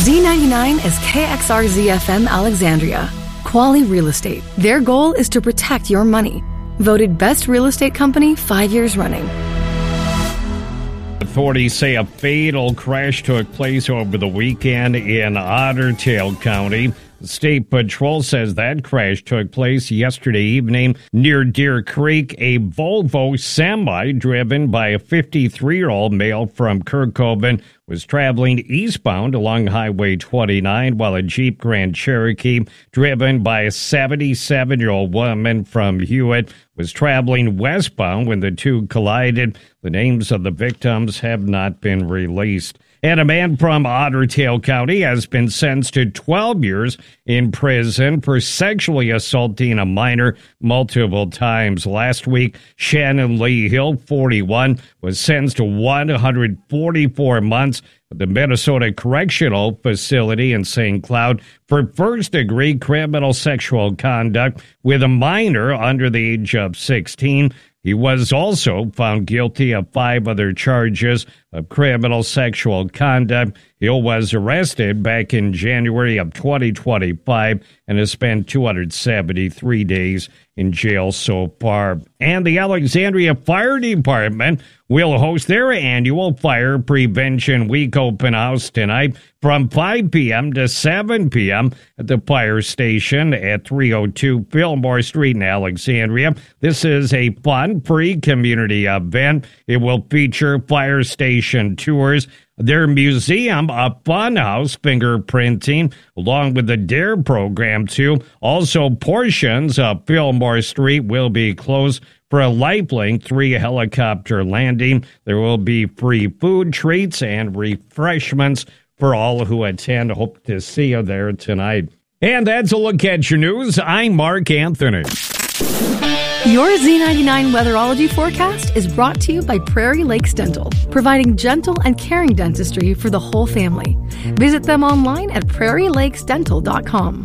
Z99 is KXRZ-FM Alexandria. Quality Real Estate. Their goal is to protect your money. Voted Best Real Estate Company 5 years running. Authorities say a fatal crash took place over the weekend in Otter Tail County. State Patrol says that crash took place yesterday evening near Deer Creek. A Volvo semi driven by a 53-year-old male from Kirkhoven was traveling eastbound along Highway 29, while a Jeep Grand Cherokee driven by a 77-year-old woman from Hewitt was traveling westbound when the two collided. The names of the victims have not been released. And a man from Otter Tail County has been sentenced to 12 years in prison for sexually assaulting a minor multiple times. Last week, Shannon Lee Hill, 41, was sentenced to 144 months at the Minnesota Correctional Facility in St. Cloud for first-degree criminal sexual conduct with a minor under the age of 16. He was also found guilty of 5 other charges of criminal sexual conduct. Hill was arrested back in January of 2025 and has spent 273 days in jail so far. And the Alexandria Fire Department will host their annual Fire Prevention Week open house tonight from 5 p.m. to 7 p.m. at the fire station at 302 Fillmore Street in Alexandria. This is a fun, free community event. It will feature fire station tours, their museum, a funhouse, fingerprinting, along with the DARE program, too. Also, portions of Fillmore Street will be closed for a Lifelink 3 helicopter landing. There will be free food, treats, and refreshments for all who attend. Hope to see you there tonight. And that's a look at your news. I'm Mark Anthony. Your Z99 weatherology forecast is brought to you by Prairie Lakes Dental, providing gentle and caring dentistry for the whole family. Visit them online at prairielakesdental.com.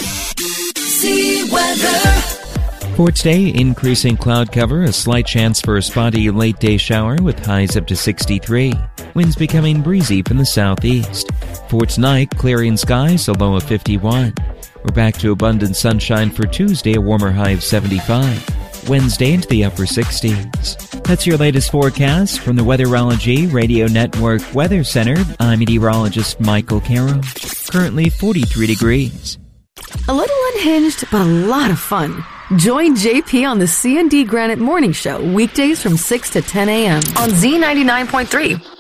See weather. For today, increasing cloud cover, a slight chance for a spotty late-day shower with highs up to 63. Winds becoming breezy from the southeast. For tonight, clearing skies, a low of 51. We're back to abundant sunshine for Tuesday, a warmer high of 75. Wednesday into the upper 60s. That's your latest forecast from the Weatherology Radio Network Weather Center. I'm meteorologist Michael Caro. Currently 43 degrees. A little unhinged, but a lot of fun. Join JP on the C&D Granite Morning Show weekdays from 6 to 10 a.m. on Z99.3.